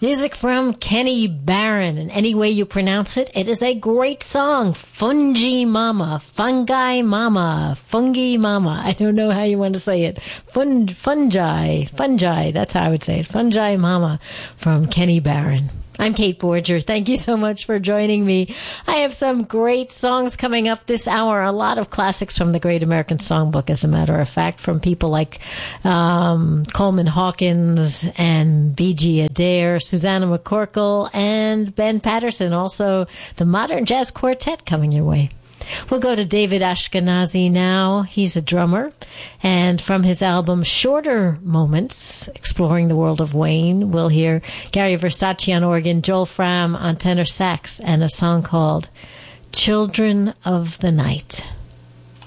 Music from Kenny Barron, and any way you pronounce it, it is a great song. Fungi Mama, Fungi Mama, Fungi Mama. I don't know how you want to say it. Fungi, that's how I would say it. Fungi Mama from Kenny Barron. I'm Kate Borger. Thank you so much for joining me. I have some great songs coming up this hour. A lot of classics from the Great American Songbook, as a matter of fact, from people like Coleman Hawkins and B.G. Adair, Susanna McCorkle, and Ben Patterson. Also, the Modern Jazz Quartet coming your way. We'll go to David Ashkenazi now. He's a drummer. And from his album Shorter Moments, Exploring the World of Wayne, we'll hear Gary Versace on organ, Joel Fram on tenor sax, and a song called Children of the Night.